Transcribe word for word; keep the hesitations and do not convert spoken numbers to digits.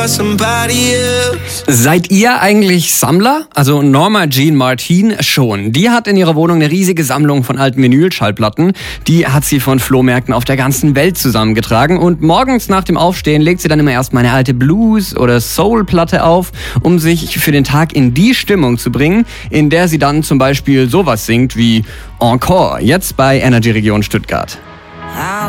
Seid ihr eigentlich Sammler? Also Norma Jean Martin schon. Die hat in ihrer Wohnung eine riesige Sammlung von alten Vinylschallplatten. Die hat sie von Flohmärkten auf der ganzen Welt zusammengetragen. Und morgens nach dem Aufstehen legt sie dann immer erstmal eine alte Blues- oder Soul-Platte auf, um sich für den Tag in die Stimmung zu bringen, in der sie dann zum Beispiel sowas singt wie Encore, jetzt bei Energy Region Stuttgart. I'll